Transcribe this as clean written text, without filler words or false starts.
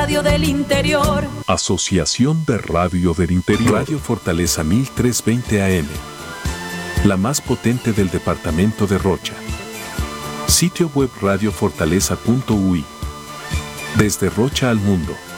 radio del interior. Asociación de Radio del Interior. Radio Fortaleza 1320 AM. La más potente del departamento de Rocha. Sitio web radiofortaleza.ui. Desde Rocha al mundo.